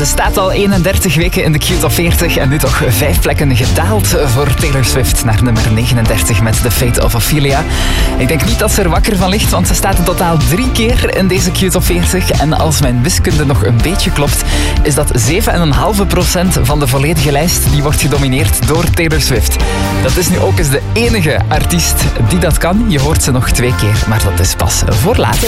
Ze staat al 31 weken in de Q-top 40 en nu toch 5 plekken gedaald voor Taylor Swift naar nummer 39 met The Fate of Ophelia. Ik denk niet dat ze er wakker van ligt, want ze staat in totaal 3 keer in deze Q-top 40. En als mijn wiskunde nog een beetje klopt, is dat 7,5% van de volledige lijst die wordt gedomineerd door Taylor Swift. Dat is nu ook eens de enige artiest die dat kan. Je hoort ze nog 2 keer, maar dat is pas voor later.